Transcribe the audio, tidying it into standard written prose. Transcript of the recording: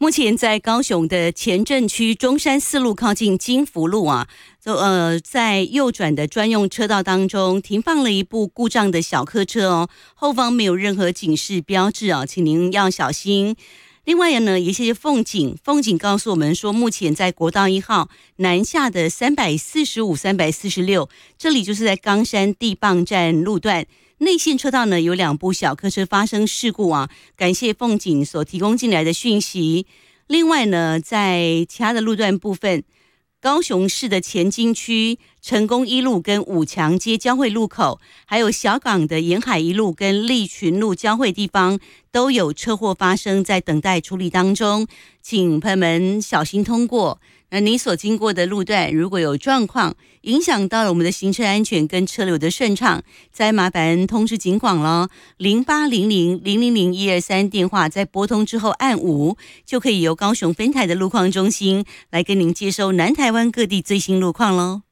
目前在高雄的前镇区中山四路靠近金福路啊，在右转的专用车道当中停放了一部故障的小客车哦，后方没有任何警示标志啊，请您要小心。另外呢，一些凤警告诉我们说，目前在国道1号南下的345、346，这里就是在冈山地磅站路段。内线车道呢有2部小客车发生事故啊，感谢凤警所提供进来的讯息。另外呢，在其他的路段部分，高雄市的前金区成功一路跟五强街交汇路口，还有小港的沿海一路跟利群路交汇地方都有车祸发生，在等待处理当中，请朋友们小心通过。那你所经过的路段如果有状况，影响到了我们的行车安全跟车流的顺畅，再麻烦通知警广咯，0800000123电话，在拨通之后按5，就可以由高雄分台的路况中心来跟您接收南台湾各地最新路况咯。